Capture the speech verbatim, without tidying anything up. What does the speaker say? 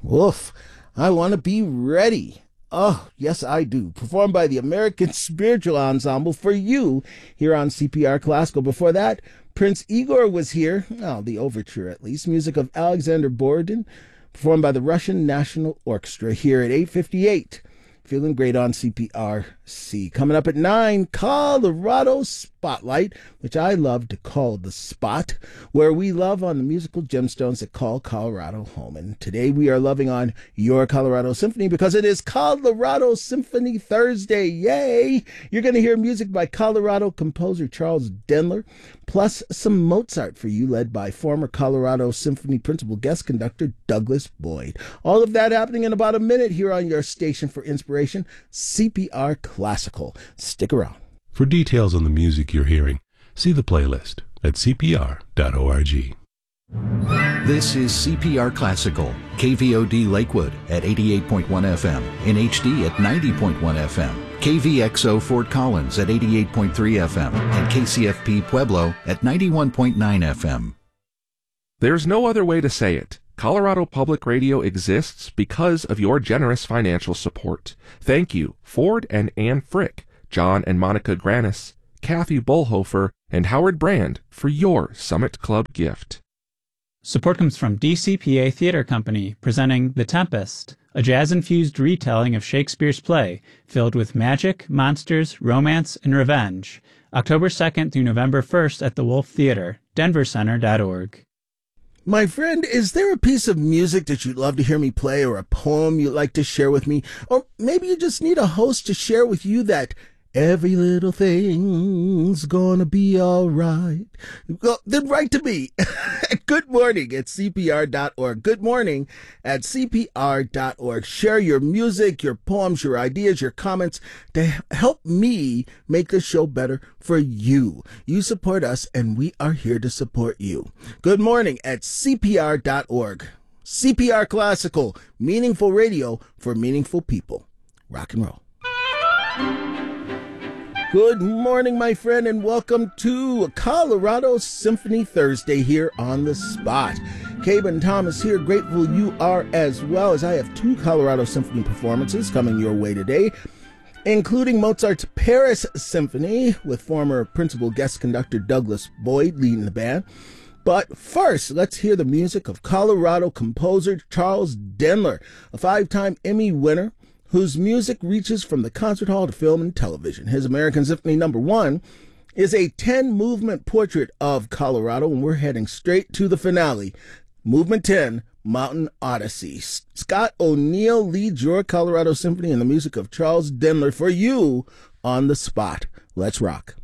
Woof. I want to be ready. Oh, yes, I do. Performed by the American Spiritual Ensemble for you here on C P R Classical. Before that, Prince Igor was here. Oh, the overture at least. Music of Alexander Borodin, performed by the Russian National Orchestra here at eight fifty-eight. Feeling great on C P R C. Coming up at nine, Colorado Spotlight, which I love to call the spot, where we love on the musical gemstones that call Colorado home. And today we are loving on your Colorado Symphony because it is Colorado Symphony Thursday. Yay! You're going to hear music by Colorado composer Charles Denler, plus some Mozart for you, led by former Colorado Symphony principal guest conductor Douglas Boyd. All of that happening in about a minute here on your station for inspiration, C P R Classical. Stick around. For details on the music you're hearing, see the playlist at c p r dot org. This is C P R Classical, K V O D Lakewood at eighty-eight point one F M, in H D at ninety point one F M, K V X O Fort Collins at eighty-eight point three F M, and K C F P Pueblo at ninety-one point nine F M. There's no other way to say it. Colorado Public Radio exists because of your generous financial support. Thank you, Ford and Ann Frick, John and Monica Granis, Kathy Bullhofer, and Howard Brand for your Summit Club gift. Support comes from D C P A Theater Company, presenting The Tempest, a jazz-infused retelling of Shakespeare's play, filled with magic, monsters, romance, and revenge. October second through November first at the Wolf Theater, denver center dot org. My friend, is there a piece of music that you'd love to hear me play, or a poem you'd like to share with me? Or maybe you just need a host to share with you that every little thing's gonna be all right. Well, then write to me. Good morning at c p r dot org. Good morning at c p r dot org. Share your music, your poems, your ideas, your comments to help me make the show better for you. You support us, and we are here to support you. Good morning at c p r dot org. C P R Classical, meaningful radio for meaningful people. Rock and roll. Good morning, my friend, and welcome to Colorado Symphony Thursday here on the spot. Caben Thomas here, grateful you are as well, as I have two Colorado Symphony performances coming your way today, including Mozart's Paris Symphony with former principal guest conductor Douglas Boyd leading the band. But first, let's hear the music of Colorado composer Charles Denler, a five-time Emmy winner, whose music reaches from the concert hall to film and television. His American Symphony Number One is a ten-movement portrait of Colorado, and we're heading straight to the finale. Movement ten, Mountain Odyssey. Scott O'Neill leads your Colorado Symphony in the music of Charles Denler for you on the spot. Let's rock.